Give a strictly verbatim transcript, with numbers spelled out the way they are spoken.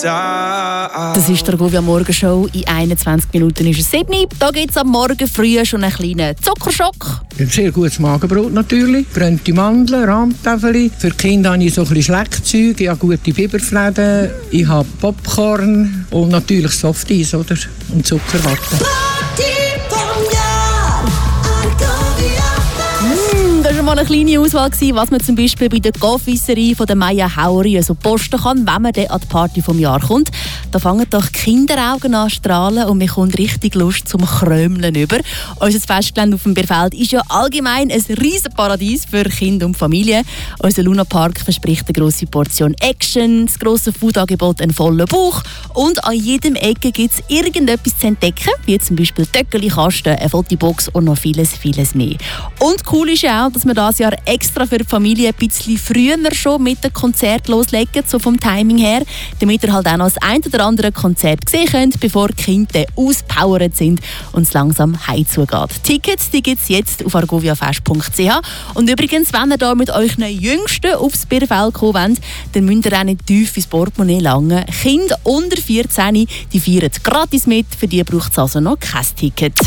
da. Das ist der Argovia Morgenshow. In einundzwanzig Minuten ist es sieben. Da gibt es am Morgen früh schon einen kleinen Zuckerschock. Ein sehr gutes Magenbrot natürlich, brennte Mandeln, Rahmtäfeli. Für die Kinder habe ich so ein bisschen Schleckzeug, ich habe gute Biberfläden, ich habe Popcorn und natürlich Softeis, oder? Und Zuckerwatte. Das war mal eine kleine Auswahl, was man zum Beispiel bei der Confiserie von der Maya Hauri so posten kann, wenn man dann an die Party vom Jahr kommt. Da fangen doch die Kinderaugen an zu strahlen und man kommt richtig Lust zum Krömeln über. Unser Festgelände auf dem Bierfeld ist ja allgemein ein riesen Paradies für Kinder und Familie. Unser Lunapark verspricht eine grosse Portion Action, das grosse Foodangebot einen vollen Bauch und an jedem Ecke gibt es irgendetwas zu entdecken, wie zum Beispiel Töckeli, Kasten, eine Fotobox und noch vieles, vieles mehr. Und cool ist ja auch, dass wir dieses Jahr extra für die Familie ein bisschen früher schon mit dem Konzert loslegen, so vom Timing her, damit ihr halt auch noch das ein oder andere Konzert sehen könnt, bevor die Kinder auspowert sind und es langsam heimzugeht. Tickets die gibt es jetzt auf argoviafest punkt c h. Und übrigens, wenn ihr da mit euch Jüngsten aufs Bierfeld kommen wollt, dann müsst ihr auch nicht tief ins Portemonnaie langen. Kinder unter vierzehn, die feiern gratis mit, für die braucht es also noch kein Ticket.